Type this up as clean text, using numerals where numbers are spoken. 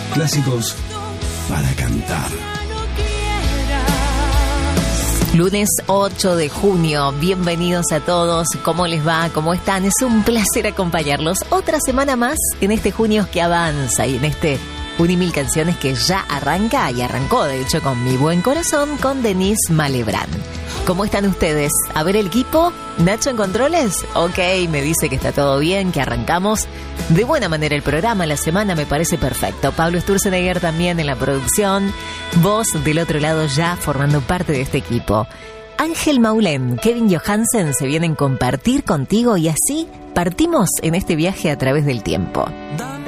Clásicos para cantar. Lunes 8 de junio, bienvenidos a todos, ¿cómo les va? ¿Cómo están? Es un placer acompañarlos otra semana más en este junio que avanza y en este Unimil Canciones que ya arranca y arrancó, de hecho, con Mi Buen Corazón, con Denise Malebrán. ¿Cómo están ustedes? A ver el equipo, ¿Nacho en controles? Ok, me dice que está todo bien, que arrancamos de buena manera el programa, la semana me parece perfecto. Pablo Sturzenegger también en la producción, vos del otro lado ya formando parte de este equipo. Ángel Maulén, Kevin Johansen se vienen a compartir contigo y así partimos en este viaje a través del tiempo.